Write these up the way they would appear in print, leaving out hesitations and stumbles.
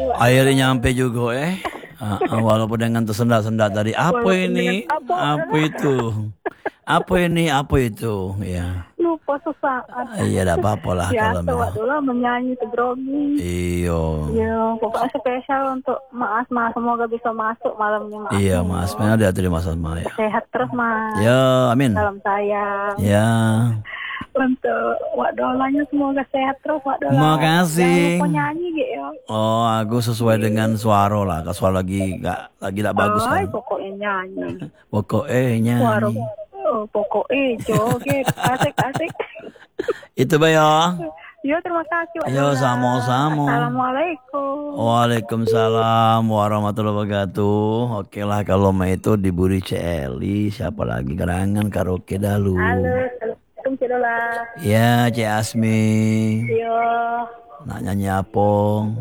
Akhirnya nyampe juga walaupun dengan tersendat-sendat tadi. Apa Walaupun ini? dengan apa? Apa itu? Apa ini? Apa itu? Ya. Lupa sesaat. Iya, tidak apa-apa lah kalau Biasa waktu lah menyanyi grogi. iyo. Iya, pokoknya spesial untuk Mas. Semoga bisa masuk malamnya Mas. Iya, Mas. Mana dia terima kasih, Mas. Sehat terus Mas. Ya, amin. Salam sayang. Ya. Untuk Wak Dolanya semoga sehat terus Wak Dola. Makasih. Jangan lupa nyanyi gitu ya. Oh, aku sesuai dengan suara lah. Kalau suara lagi tidak bagus kan. Pokoknya nyanyi. Pokoknya Suara nyanyi. pokoknya joget asik. Itu Bayo. Yo terima kasih Wak Yo Dola. sama-sama. Assalamualaikum. Waalaikumsalam warahmatullahi wabarakatuh. Oke lah kalau mau itu diburi Celi. Siapa lagi gerangan karaoke dahulu. Halo, assalamualaikum Cik Dola. Ya Cik Asmi. Yo. Nak nyanyi apa?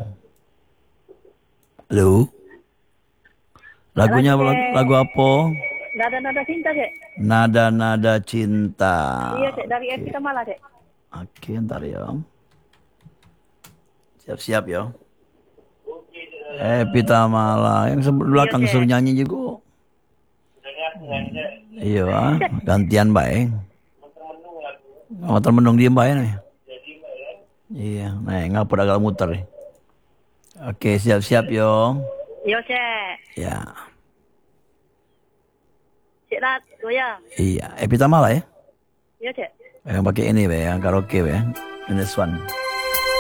Halo. Lagunya lagu apa? Nada-nada cinta Cik. Nada-nada cinta. Iya Cik, dari Evita Mala Cik. Oke, ntar ya. Siap-siap ya. Pita Mala yang belakang suruh nyanyi juga. Iya, gantian baik. Motor menung diem baik nih. Iya, nah ngapa agak muter nih. Oke, siap-siap yo. Yo Cik. Ya. Cik Rat, goyang. Iya, Pita Mala ya. Yo Cik. Yang pakai ini be, yang karaoke be. Minus one.